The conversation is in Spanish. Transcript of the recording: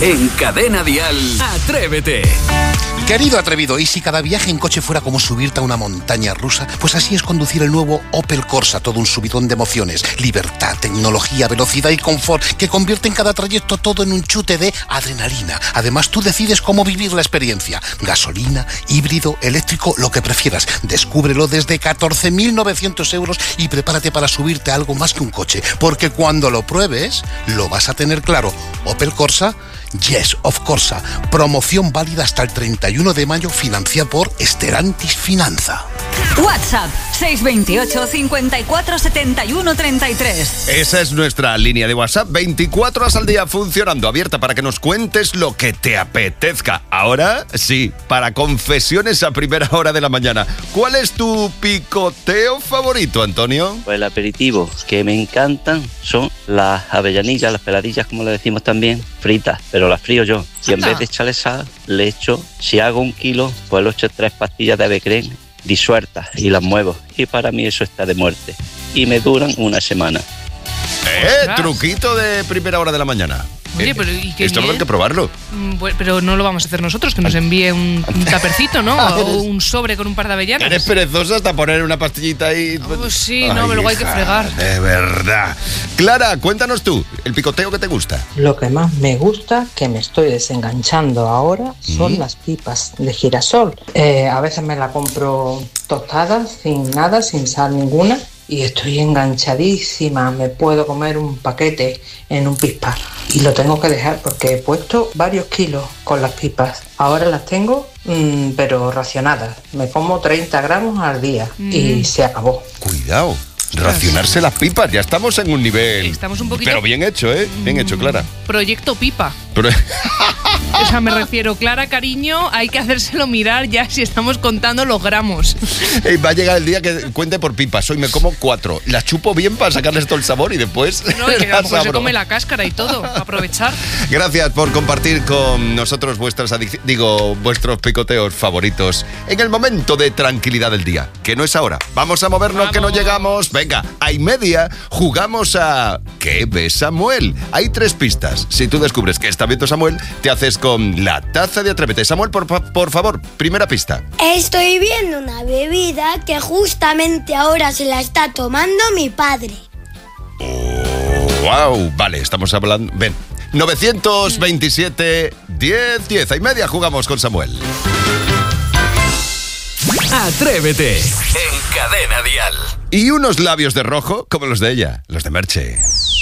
En Cadena Dial, Atrévete. Querido atrevido, ¿y si cada viaje en coche fuera como subirte a una montaña rusa? Pues así es conducir el nuevo Opel Corsa, todo un subidón de emociones, libertad, tecnología, velocidad y confort, que convierten cada trayecto todo en un chute de adrenalina. Además, tú decides cómo vivir la experiencia. Gasolina, híbrido, eléctrico, lo que prefieras. Descúbrelo desde 14.900 euros y prepárate para subirte a algo más que un coche, porque cuando lo pruebes, lo vas a tener claro. Opel Corsa, Yes, of Corsa. Promoción válida hasta el 31 de mayo, financiada por Stellantis Finanza. WhatsApp 628 54 71 33. Esa es nuestra línea de WhatsApp, 24 horas al día funcionando, abierta para que nos cuentes lo que te apetezca. Ahora sí, para confesiones a primera hora de la mañana. ¿Cuál es tu picoteo favorito, Antonio? Pues el aperitivo que me encantan son las avellanillas, las peladillas, como le decimos también, fritas, pero las frío yo. Y en vez de echarle sal, le echo, si hago 1 kilo, pues le echo 3 pastillas de avecrén disueltas y las muevo. Y para mí eso está de muerte. Y me duran una semana. Truquito de primera hora de la mañana. Oye, pero ¿y qué esto bien? hay que probarlo. Pero no lo vamos a hacer nosotros, que nos envíe un tapercito, ¿no? O un sobre con un par de avellanas. Eres perezosa hasta poner una pastillita ahí. Oh, sí, no, pero luego hay que fregar. De verdad. Clara, cuéntanos tú, el picoteo que te gusta. Lo que más me gusta, que me estoy desenganchando ahora, son las pipas de girasol. A veces me la compro tostadas, sin nada, sin sal ninguna. Y estoy enganchadísima, me puedo comer un paquete en un pispar. Y lo tengo que dejar porque he puesto varios kilos con las pipas. Ahora las tengo, pero racionadas. Me como 30 gramos al día y se acabó. Cuidado. Racionarse las pipas, ya estamos en un nivel. Estamos un poquito. Pero bien hecho, ¿eh? Bien hecho, Clara. Proyecto pipa. O sea, me refiero, Clara, cariño, hay que hacérselo mirar ya si estamos contando los gramos. Va a llegar el día que cuente por pipas. Hoy me como 4. Las chupo bien para sacarles todo el sabor y después. No, y que a lo mejor se come la cáscara y todo, para aprovechar. Gracias por compartir con nosotros vuestros picoteos favoritos en el momento de tranquilidad del día, que no es ahora. Vamos a movernos, que no llegamos. Venga, a y media jugamos a ¿qué ve Samuel? Hay 3 pistas. Si tú descubres que está viendo Samuel, te haces con la taza de Atrévete. Samuel, por favor, primera pista. Estoy viendo una bebida que justamente ahora se la está tomando mi padre. Wow, vale, estamos hablando. Ven, 927 10 a y media jugamos con Samuel. Atrévete en Cadena Dial. Y unos labios de rojo como los de ella, los de Merche.